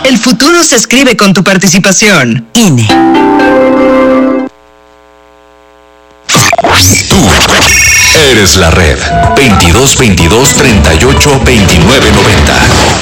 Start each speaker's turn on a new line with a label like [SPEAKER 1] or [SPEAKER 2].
[SPEAKER 1] El futuro se escribe con tu participación. INE.
[SPEAKER 2] Tú eres la red. 22 22 38 29 90.